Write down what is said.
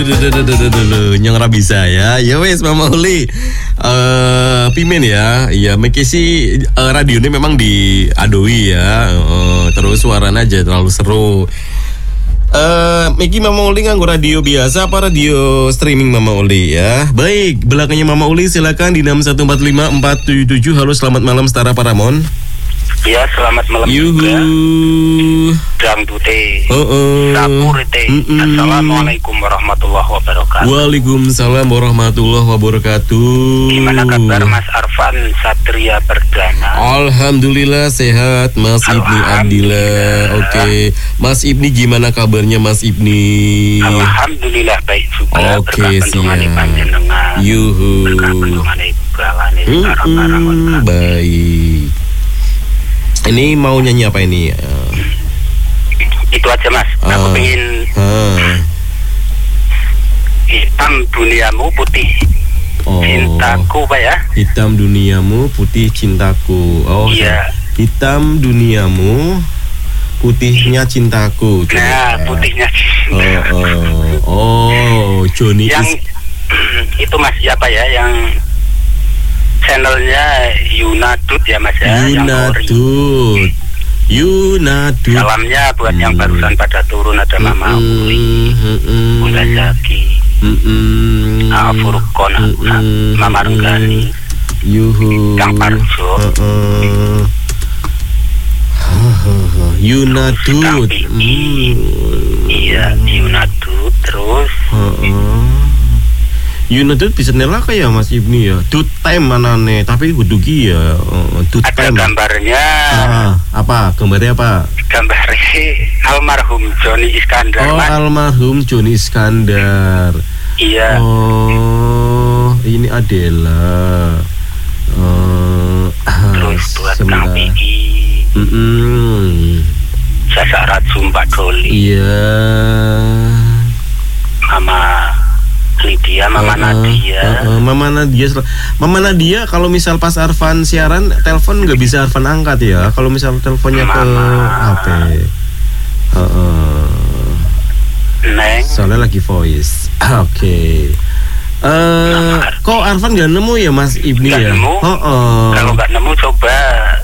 Nyong ra bisa ya. Ya wes Mama Uli. Pimen ya. Ya mekisi radio ini memang di Adoi ya. Terus suaranya aja terlalu seru. Meki Mama Uli nganggo radio biasa apa radio streaming Mama Uli ya? Baik, belakangnya Mama Uli silakan di 6145477. Halo, selamat malam Setara Paramon. Ya, selamat malam juga. Dangdute. Sapurite. Assalamualaikum warahmatullahi wabarakatuh. Waalaikumsalam warahmatullahi wabarakatuh. Gimana kabar Mas Arfan Satria Perdana? Alhamdulillah sehat Mas Ibni Abdillah. Oke. Mas Ibni gimana kabarnya Mas Ibni? Alhamdulillah baik juga. Oke, siap. Yuhu. Baik. Ini mau nyanyi apa ini? Itu aja Mas. Aku pengen hitam duniamu putih cintaku, Pak ya. Hitam duniamu putih cintaku. Oh iya. Hitam duniamu putihnya cintaku. Nah, putihnya cintaku. Johnny yang itu Mas siapa ya yang channelnya Yunadut ya Mas ya. Yunadut. Salamnya buat yang barusan pada turun ada Mama Uli, Bunda Zaki, Furqon, Mama Renggani, Kang Parjo, Yunadut. Iya, Yunadut terus. Yunadut bisa nelaka ya Mas Ibni ya. Dut time mana nih? Tapi hudugi ya. Dut time. Ada gambarnya. Apa? Gambarnya apa? Gambarnya almarhum Johnny Iskandar. Mas. Almarhum Johnny Iskandar. Iya. Ini Adela. Terus buat Kang Piki. Sasarat Sumpak Doli. Iya. Mama Lydia, Mama Nadia. Mama Nadia kalau misal pas Arfan siaran telepon nggak bisa Arfan angkat ya. Kalau misal teleponnya ke HP. Neng. Soalnya lagi voice. Oke. Kok Arfan nggak nemu ya Mas Ibni ya? Nemu. Kalau nggak nemu coba